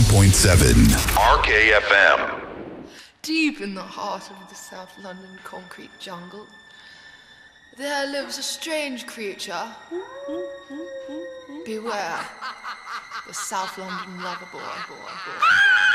101.7 RKFM. Deep in the heart of the South London concrete jungle, there lives a strange creature. Beware, the South London lover boy.